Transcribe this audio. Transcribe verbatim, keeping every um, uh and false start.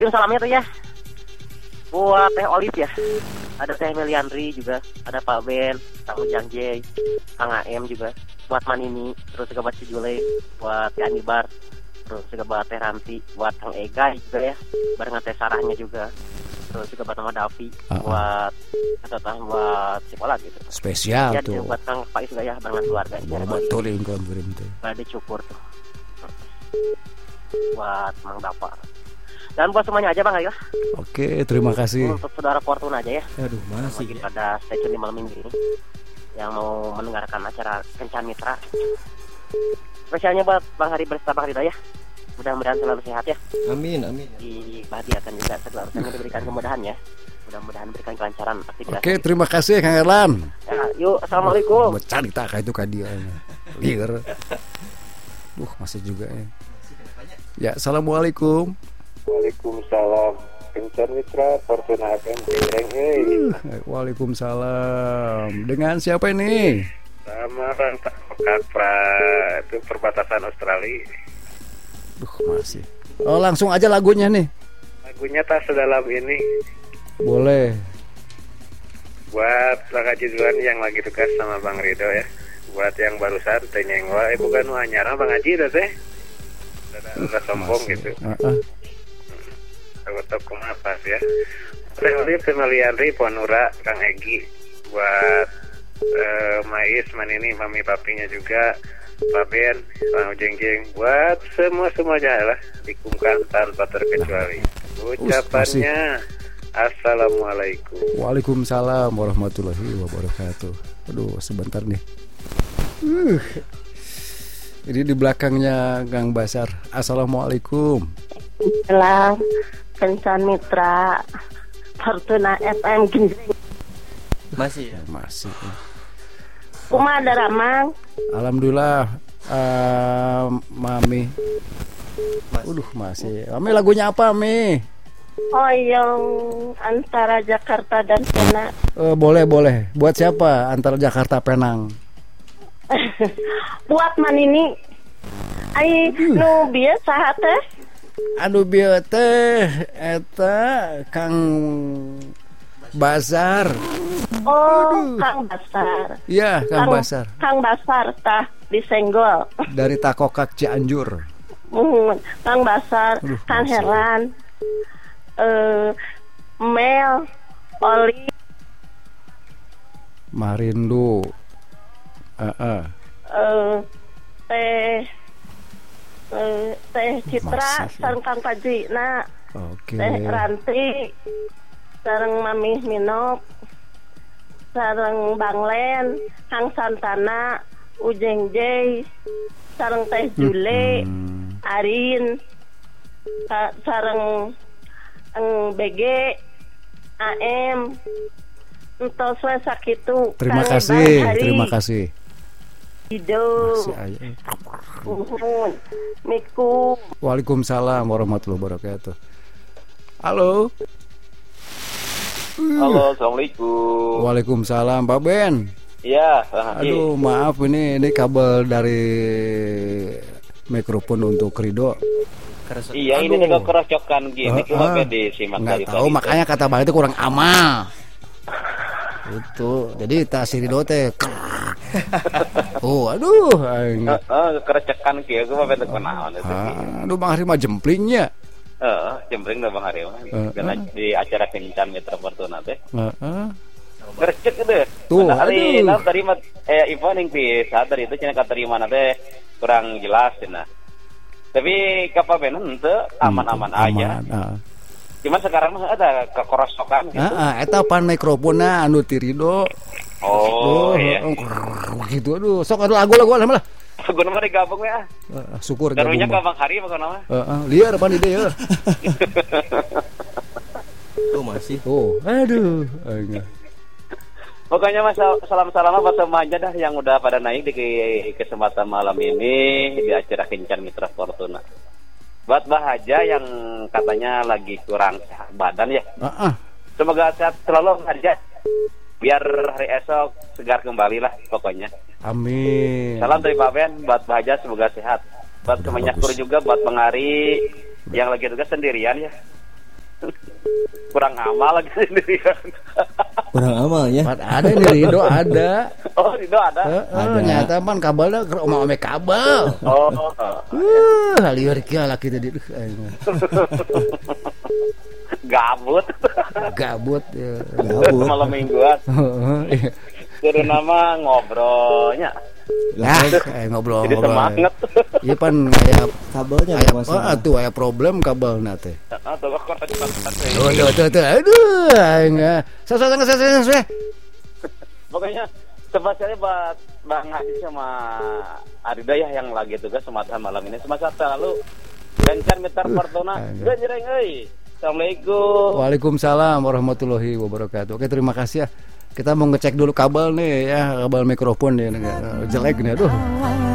Itu salamnya tuh ya buat Teh Olive ya. Ada Teh Meliandri juga, ada Pak Ben, Kang Ujang J, Kang A M juga, buat Manini, terus juga buat si Jule, buat Teh Anibar, terus juga buat Teh Ranti, buat Kang Ega juga ya, barengan Teh Sarahnya juga, terus juga buat Mama Davi, uh-uh. buat atau buat sekolah gitu. Spesial ya, tuh. Buat Kang Faiz juga ya, barengan keluarga. Boleh betul yang kau kirim tuh. Pada dicukur tuh. Buat Mang Dapar. Dan buat semuanya aja Bang ayo. Oke, terima kasih. Untuk saudara Fortuna aja ya. Aduh, masih ya. Pada stasiun di malam minggu ini yang mau mendengarkan acara Kencan Mitra. Spesialnya buat Bang Hari Bersta Bang Ridho ya. Mudah-mudahan selalu sehat ya. Amin, amin. Dibahagiakan juga selalu diberikan kemudahan ya. Mudah-mudahan berikan kelancaran aktivitas. Oke, terima kasih Kang Erlan. Ya, yuk, assalamualaikum. Bercerita kayak itu kan dia. Liar. Duh, masih juga ya. Ya, assalamualaikum. Waalaikumsalam. Kencan Mitra Fortuna F M Pingreng. Hey. Waalaikumsalam. Dengan siapa ini? Sama Rantang Kapra, itu perbatasan Australia. Duh, masih. Oh, langsung aja lagunya nih. Lagunya tak sedalam ini. Boleh. Buat Bang Haji Duluan yang lagi tugas sama Bang Ridho ya. Buat yang barusan tenyengwa, eh bukan wanyara Bang Haji dah teh. Udah sombong gitu. Uh-uh. Untuk kumapas ya. Teh Olive, Meliandri, Ponura, Kang Egi, buat uh, Mais, Manini, Mami Papinya juga, Pak Ben, Kang Ujeng Jeng, buat semua semuanya lah dikumkan tanpa terkecuali. Ucapannya Assalamualaikum. Waalaikumsalam warahmatullahi wabarakatuh. Aduh, sebentar nih. Uh. Ini di belakangnya Gang Basar. Assalamualaikum. Salam. Kencan Mitra Fortuna F M Ginjring. Masih ya? Masih. Kuma ada Ramang. Alhamdulillah. uh, Mami masih. Uduh masih. Mami lagunya apa Mi? Oh yang antara Jakarta dan Penang. uh, Boleh boleh. Buat siapa antara Jakarta Penang? Buat Manini. Ai uh. nu biasa teh. Aduh bieu teh eta Kang Basar. Oh, aduh. Kang Basar. Iya, Kang, Kang Basar. Kang Basar tah disenggol. Dari Takokak Cianjur. Mm, Kang Basar, aduh, Kang Basar. Heran. Eh uh, Mel, Oli, Marindu. Heeh. Uh, uh. uh, teh Uh, Teh Citra sareng Kang Paji nah okay. Teh Ranti sareng Mami Minok sareng Bang Len Kang Santana Ujeng J sareng Teh Jule hmm. Arin ka, sareng Eng B G A M entos we sakitu. Terima kasih terima kasih Hidup. Uhun. Miku. Waalaikumsalam warahmatullahi wabarakatuh. Halo. Halo, assalamualaikum. Waalaikumsalam, Pak Ben. Iya. Aduh, maaf ini ini kabel dari mikrofon untuk Ridho. Iya, aduh. Ini juga kerocokan gini, cuma uh, uh, disimak dari tahu tadi. Makanya kata Bang itu kurang amal. Itu. Jadi tak si Ridho teh. Oh, aduh. Heeh, kerecekan kieu ku mah teu kunaon eta. Aduh, Bang Hari mah jemplingnya. Heeh, jempling da Bang Hari mah. Karena di acara Kencan Mitra Fortuna teh. Heeh. Kerecek teh. Tuh, hari nah tadi mah eh info ning pisah tadi itu cenah katerima teh kurang jelas cenah. Tapi kapabenan teu aman-aman aja. Cuman sekarang mah ada kekorosokan gitu. Heeh, eta pan mikrofonna anu ti Ridho. Oh, oh iya. Gitu aduh. Sok adu lagu-lagu lah malah. Lagu nama digabung ya. Uh, syukur gabung. Karunya ka Bang Hari pokona mah. Heeh, liar pan ide ya. Oh, masih. Oh, aduh. Pokoknya mas salam-salam buat semuanya dah yang udah pada naik di kesempatan malam ini di acara Kencan Mitra Fortuna. Buat Bahaja yang katanya lagi kurang sehat badan ya. Uh-uh. Semoga sehat selalu Bahaja. Biar hari esok segar kembali lah pokoknya. Amin. Salam dari Pak Ben buat Bahaja semoga sehat. Buat Kemenyakur juga buat Bang Ari yang lagi tugas sendirian ya. Kurang amal lagi sendirian. Kurang amal ya. Ada nih Rido ada. Oh, Rido ada. Heeh, nyata pan kabelnya ke omah ome kabel. Oh. Uh, lieur kieu laki tadi. Duh, aing. Gabut. Gabut ya. Gabut. Malam mingguan. Heeh. Jadi nama ngobrolnya. Nah, eh, ngobrol Jadi ngobrol. semangat. Iya pan aya Kabelnya aya ada masalah. oh, atuh aya problem kabelna teh. Ah, tuh kok tadi kan. Tuh tuh tuh tuh. Aduh, aing. Sasa sasa sasa. Pokoknya sebetulnya buat Bang Haji sama Arida ya yang lagi tugas semata malam ini semasa lalu gencar meter Fortuna genjreng euy. Assalamualaikum. Waalaikumsalam warahmatullahi wabarakatuh. Oke, terima kasih ya. Kita mau ngecek dulu kabel nih ya, kabel mikrofon nih jelek nih. Aduh.